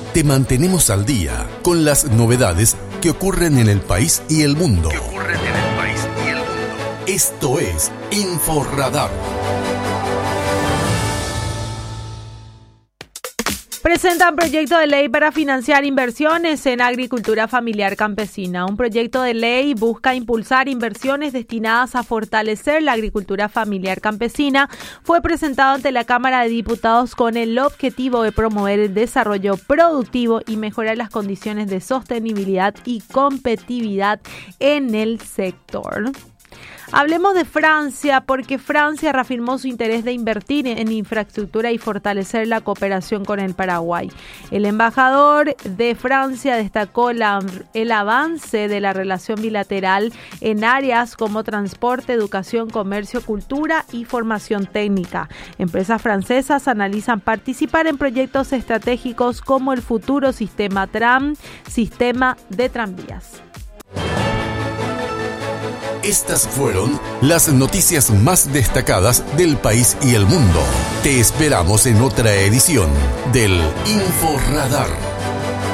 te mantenemos al día con las novedades que ocurren en el país y el mundo. Esto es InfoRadar. Presentan proyecto de ley para financiar inversiones en agricultura familiar campesina. Un proyecto de ley busca impulsar inversiones destinadas a fortalecer la agricultura familiar campesina. Fue presentado ante la Cámara de Diputados con el objetivo de promover el desarrollo productivo y mejorar las condiciones de sostenibilidad y competitividad en el sector. Hablemos de Francia, porque Francia reafirmó su interés de invertir en infraestructura y fortalecer la cooperación con el Paraguay. El embajador de Francia destacó el avance de la relación bilateral en áreas como transporte, educación, comercio, cultura y formación técnica. Empresas francesas analizan participar en proyectos estratégicos como el futuro sistema tram, sistema de tranvías. Estas fueron las noticias más destacadas del país y el mundo. Te esperamos en otra edición del InfoRadar.